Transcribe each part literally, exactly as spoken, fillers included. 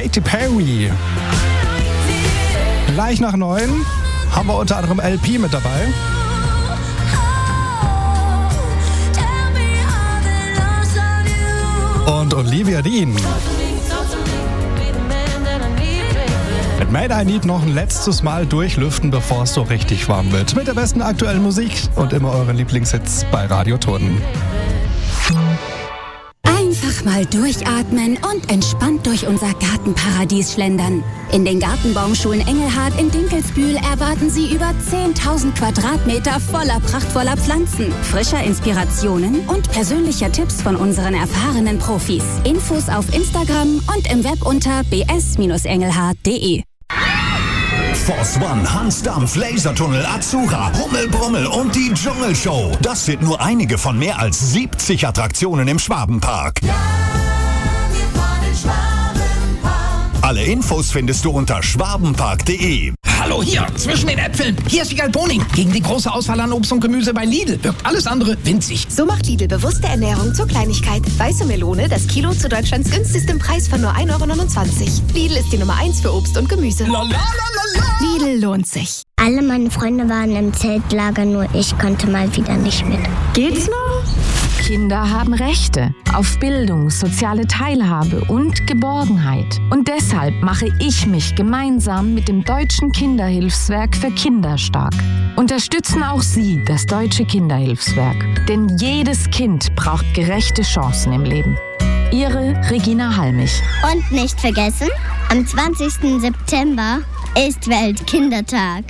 Katy Perry. Gleich nach neun haben wir unter anderem L P mit dabei. Und Olivia Dean. Mit Made I Need noch ein letztes Mal durchlüften, bevor es so richtig warm wird. Mit der besten aktuellen Musik und immer euren Lieblingshits bei Radio Turnen. Einfach mal durchatmen und entspannt durch unser Gartenparadies schlendern. In den Gartenbaumschulen Engelhard in Dinkelsbühl erwarten Sie über zehntausend Quadratmeter voller prachtvoller Pflanzen, frischer Inspirationen und persönlicher Tipps von unseren erfahrenen Profis. Infos auf Instagram und im Web unter b s engelhard punkt d e. Force One, Hans Dampf, Lasertunnel, Azura, Hummel, Brummel und die Dschungelshow. Das sind nur einige von mehr als siebzig Attraktionen im Schwabenpark. Ja, wir fahren in Schwabenpark. Alle Infos findest du unter schwabenpark punkt d e. Hallo hier, zwischen den Äpfeln. Hier ist Wiegald Boning. Gegen die große Auswahl an Obst und Gemüse bei Lidl wirkt alles andere winzig. So macht Lidl bewusste Ernährung zur Kleinigkeit. Weiße Melone, das Kilo zu Deutschlands günstigstem Preis von nur ein Euro neunundzwanzig. Lidl ist die Nummer eins für Obst und Gemüse. Lalalala. Lidl lohnt sich. Alle meine Freunde waren im Zeltlager, nur ich konnte mal wieder nicht mit. Geht's noch? Kinder haben Rechte auf Bildung, soziale Teilhabe und Geborgenheit. Und deshalb mache ich mich gemeinsam mit dem Deutschen Kinderhilfswerk für Kinder stark. Unterstützen auch Sie das Deutsche Kinderhilfswerk. Denn jedes Kind braucht gerechte Chancen im Leben. Ihre Regina Halmich. Und nicht vergessen, am zwanzigsten September ist Weltkindertag.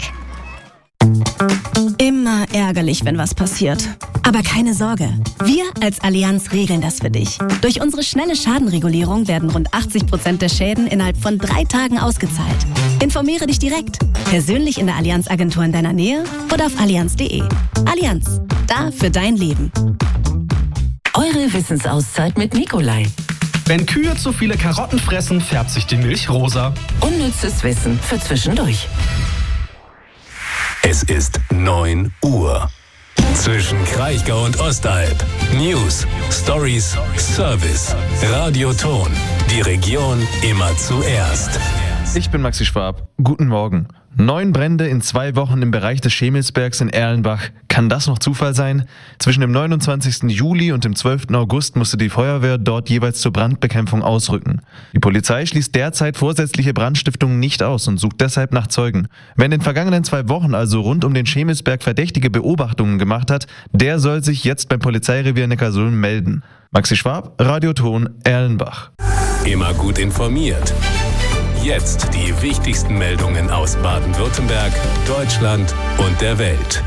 Immer ärgerlich, wenn was passiert. Aber keine Sorge, wir als Allianz regeln das für dich. Durch unsere schnelle Schadenregulierung werden rund achtzig Prozent der Schäden innerhalb von drei Tagen ausgezahlt. Informiere dich direkt, persönlich in der Allianz-Agentur in deiner Nähe oder auf allianz punkt d e. Allianz, da für dein Leben. Eure Wissensauszeit mit Nikolai. Wenn Kühe zu viele Karotten fressen, färbt sich die Milch rosa. Unnützes Wissen für zwischendurch. Es ist neun Uhr. Zwischen Kraichgau und Ostalb. News, Stories, Service. Radio Ton. Die Region immer zuerst. Ich bin Maxi Schwab. Guten Morgen. Neun Brände in zwei Wochen im Bereich des Schemelsbergs in Erlenbach. Kann das noch Zufall sein? Zwischen dem neunundzwanzigsten Juli und dem zwölften August musste die Feuerwehr dort jeweils zur Brandbekämpfung ausrücken. Die Polizei schließt derzeit vorsätzliche Brandstiftungen nicht aus und sucht deshalb nach Zeugen. Wer in den vergangenen zwei Wochen also rund um den Schemelsberg verdächtige Beobachtungen gemacht hat, der soll sich jetzt beim Polizeirevier Neckarsulm melden. Maxi Schwab, Radio Ton, Erlenbach. Immer gut informiert. Jetzt die wichtigsten Meldungen aus Baden-Württemberg, Deutschland und der Welt.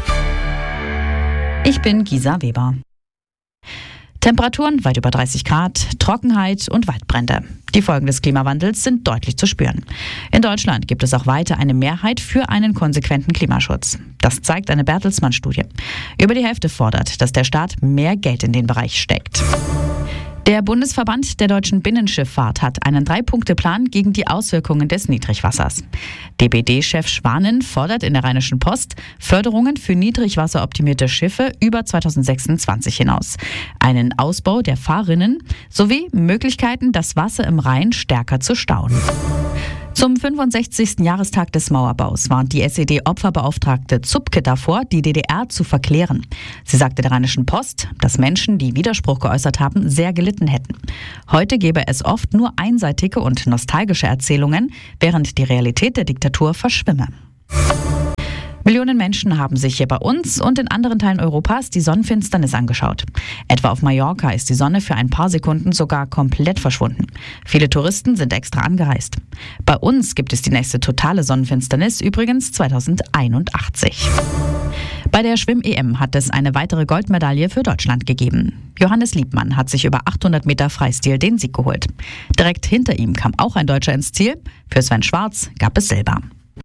Ich bin Gisa Weber. Temperaturen weit über dreißig Grad, Trockenheit und Waldbrände. Die Folgen des Klimawandels sind deutlich zu spüren. In Deutschland gibt es auch weiter eine Mehrheit für einen konsequenten Klimaschutz. Das zeigt eine Bertelsmann-Studie. Über die Hälfte fordert, dass der Staat mehr Geld in den Bereich steckt. Der Bundesverband der deutschen Binnenschifffahrt hat einen Drei-Punkte-Plan gegen die Auswirkungen des Niedrigwassers. D B D-Chef Schwanen fordert in der Rheinischen Post Förderungen für niedrigwasseroptimierte Schiffe über zweitausendsechsundzwanzig hinaus, einen Ausbau der Fahrrinnen sowie Möglichkeiten, das Wasser im Rhein stärker zu stauen. Zum fünfundsechzigsten Jahrestag des Mauerbaus warnt die S E D-Opferbeauftragte Zupke davor, die D D R zu verklären. Sie sagte der Rheinischen Post, dass Menschen, die Widerspruch geäußert haben, sehr gelitten hätten. Heute gebe es oft nur einseitige und nostalgische Erzählungen, während die Realität der Diktatur verschwimme. Millionen Menschen haben sich hier bei uns und in anderen Teilen Europas die Sonnenfinsternis angeschaut. Etwa auf Mallorca ist die Sonne für ein paar Sekunden sogar komplett verschwunden. Viele Touristen sind extra angereist. Bei uns gibt es die nächste totale Sonnenfinsternis übrigens zweitausendeinundachtzig. Bei der Schwimm-E M hat es eine weitere Goldmedaille für Deutschland gegeben. Johannes Liebmann hat sich über achthundert Meter Freistil den Sieg geholt. Direkt hinter ihm kam auch ein Deutscher ins Ziel. Für Sven Schwarz gab es Silber.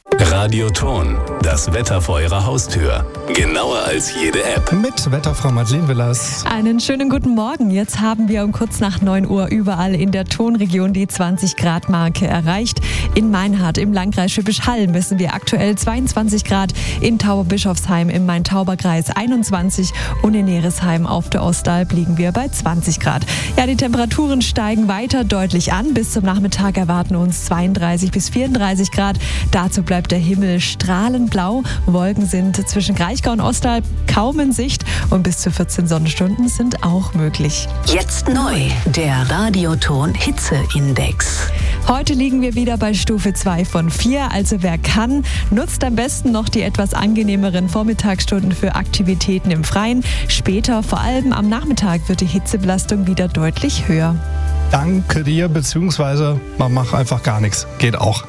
Radioton, das Wetter vor Ihrer Haustür. Genauer als jede App. Mit Wetterfrau Madeleine Willers. Einen schönen guten Morgen. Jetzt haben wir um kurz nach neun Uhr überall in der Tonregion die zwanzig Grad Marke erreicht. In Meinhardt im Landkreis Schwäbisch Hall messen wir aktuell zweiundzwanzig Grad, in Tauberbischofsheim im Main-Tauber-Kreis einundzwanzig und in Neresheim auf der Ostalb liegen wir bei zwanzig Grad. Ja, die Temperaturen steigen weiter deutlich an. Bis zum Nachmittag erwarten uns zweiunddreißig bis vierunddreißig Grad. Dazu bleibt der Himmel strahlend blau. Wolken sind zwischen Kraichgau und Ostalb kaum in Sicht und bis zu vierzehn Sonnenstunden sind auch möglich. Jetzt neu, der Radioton Hitzeindex. Heute liegen wir wieder bei Stufe zwei von vier, also wer kann, nutzt am besten noch die etwas angenehmeren Vormittagsstunden für Aktivitäten im Freien. Später, vor allem am Nachmittag, wird die Hitzebelastung wieder deutlich höher. Danke dir, beziehungsweise man macht einfach gar nichts. Geht auch.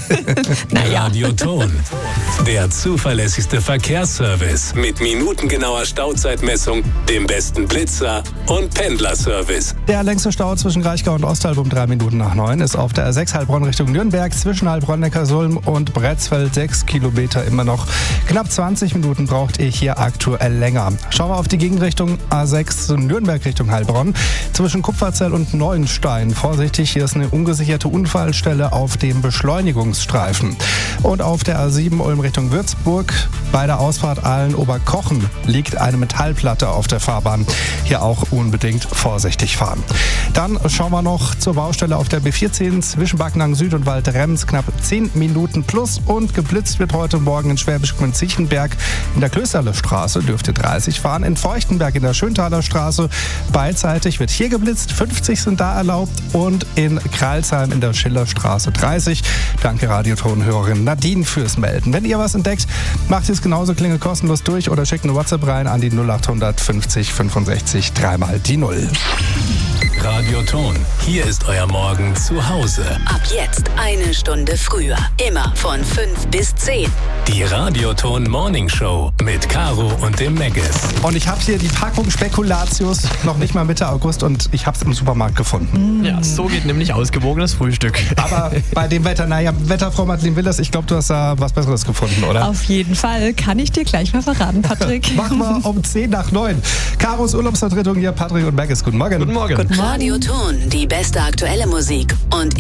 Naja. Radioton, der zuverlässigste Verkehrsservice mit minutengenauer Stauzeitmessung, dem besten Blitzer und Pendlerservice. Der längste Stau zwischen Kraichgau und Ostalb um drei Minuten nach neun ist auf der R sechs Heilbronn Richtung Nürnberg zwischen Heilbronn, Neckarsulm und Bretzfeld sechs Kilometer immer noch. Knapp zwanzig Minuten braucht ihr hier aktuell länger. Schauen wir auf die Gegenrichtung A sechs Nürnberg Richtung Heilbronn zwischen Kupferzell und Neuenstein. Vorsichtig, hier ist eine ungesicherte Unfallstelle auf dem Beschleunigungsstreifen. Und auf der A sieben Ulm Richtung Würzburg bei der Ausfahrt Ahlen-Oberkochen liegt eine Metallplatte auf der Fahrbahn. Hier auch unbedingt vorsichtig fahren. Dann schauen wir noch zur Baustelle auf der B vierzehn zwischen Backnang Süd und Waldrems. Knapp zehn Minuten plus und geblitzt wird heute Morgen in Schwäbisch Gmünd-Ziechenberg. In der Klösterle Straße dürft ihr dreißig fahren. In Feuchtenberg in der Schöntaler Straße beidseitig wird hier geblitzt. fünfzig sind da erlaubt und in Kralsheim in der Schillerstraße dreißig. Danke Radioton-Hörerin Nadine fürs Melden. Wenn ihr was entdeckt, macht es genauso, klingelt kostenlos durch oder schickt eine WhatsApp rein an die null acht fünfzig fünfundsechzig dreimal die Null. Radioton, hier ist euer Morgen zu Hause. Ab jetzt eine Stunde früher. Immer von fünf bis zehn. Die Radioton Morning Show mit Caro und dem Meggis. Und ich habe hier die Packung Spekulatius noch nicht mal Mitte August und ich habe es im Supermarkt gefunden. Ja, so geht nämlich ausgewogenes Frühstück. Aber bei dem Wetter, naja, Wetterfrau Madeleine Willers, ich glaube, du hast da was Besseres gefunden, oder? Auf jeden Fall. Kann ich dir gleich mal verraten, Patrick. Machen wir um zehn nach neun. Karos Urlaubsvertretung hier, Patrick und Meggis. Guten Morgen. Guten Morgen. Guten Morgen. Radioton, die beste aktuelle Musik und